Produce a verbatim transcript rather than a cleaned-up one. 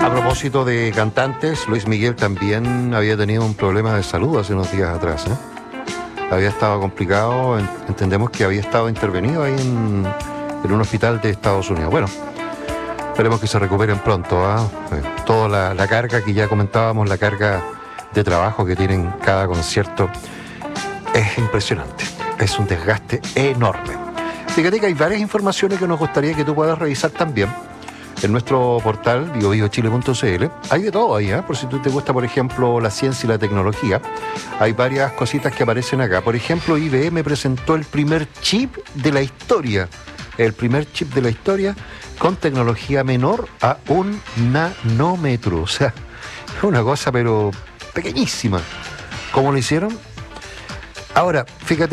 A propósito de cantantes, Luis Miguel también había tenido un problema de salud hace unos días atrás, ¿eh? Había estado complicado, entendemos que había estado intervenido ahí en, en un hospital de Estados Unidos. Bueno, esperemos que se recuperen pronto, ¿eh? Toda la, la carga que ya comentábamos, la carga de trabajo que tienen cada concierto es impresionante, es un desgaste enorme. Fíjate que hay varias informaciones que nos gustaría que tú puedas revisar también en nuestro portal bio bio chile punto c l. Hay de todo ahí, ¿eh? Por si tú te gusta, por ejemplo, la ciencia y la tecnología, hay varias cositas que aparecen acá. Por ejemplo, I B M presentó el primer chip de la historia, el primer chip de la historia con tecnología menor a un nanómetro. O sea, es una cosa pero pequeñísima. ¿Cómo lo hicieron? Ahora, fíjate.